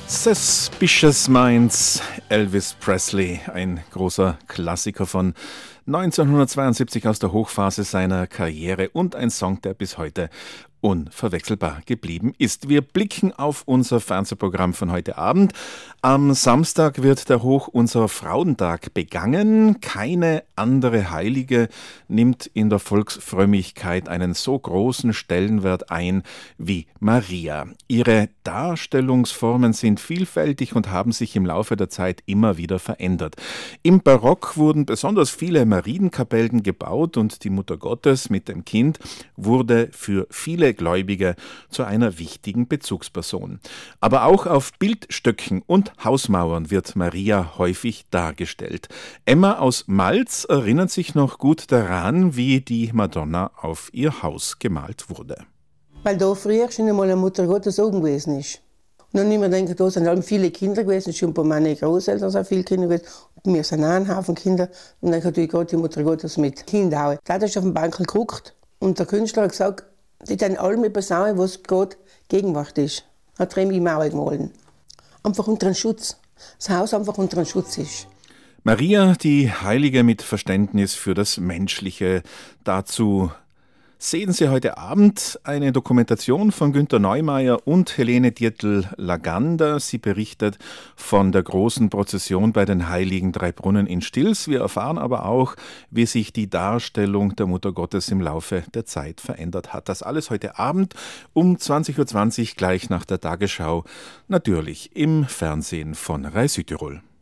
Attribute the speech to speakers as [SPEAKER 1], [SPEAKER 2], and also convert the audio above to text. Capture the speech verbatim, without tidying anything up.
[SPEAKER 1] Suspicious Minds, Elvis Presley, ein großer Klassiker von neunzehnhundertzweiundsiebzig aus der Hochphase seiner Karriere und ein Song, der bis heute unverwechselbar geblieben ist. Wir blicken auf unser Fernsehprogramm von heute Abend. Am Samstag wird der Hoch unser Frauentag begangen. Keine andere Heilige nimmt in der Volksfrömmigkeit einen so großen Stellenwert ein wie Maria. Ihre Darstellungsformen sind vielfältig und haben sich im Laufe der Zeit immer wieder verändert. Im Barock wurden besonders viele Marienkapellen gebaut und die Mutter Gottes mit dem Kind wurde für viele Gläubige zu einer wichtigen Bezugsperson. Aber auch auf Bildstöcken und Hausmauern wird Maria häufig dargestellt. Emma aus Malz erinnert sich noch gut daran, wie die Madonna auf ihr Haus gemalt wurde.
[SPEAKER 2] Weil da früher schon einmal eine Mutter Gottes oben gewesen ist. Und dann immer denke, da sind alle viele Kinder gewesen, schon bei meinen Großeltern sind viele Kinder gewesen. Und wir sind auch ein Haufen Kinder. Und dann hat natürlich die Mutter Gottes mit Kindern auch. Da hat er auf den Bank geguckt und der Künstler hat gesagt, die dann alle mit Besauen, was Gott Gegenwart ist. Hat er ihm die Mauer gemalt. Einfach unter einen Schutz. Das Haus einfach unter einen Schutz ist.
[SPEAKER 1] Maria, die Heilige mit Verständnis für das Menschliche. Dazu sehen Sie heute Abend eine Dokumentation von Günter Neumeier und Helene Dietl-Lagander. Sie berichtet von der großen Prozession bei den Heiligen Drei Brunnen in Stils. Wir erfahren aber auch, wie sich die Darstellung der Mutter Gottes im Laufe der Zeit verändert hat. Das alles heute Abend um zwanzig Uhr zwanzig, gleich nach der Tagesschau, natürlich im Fernsehen von Rai Südtirol.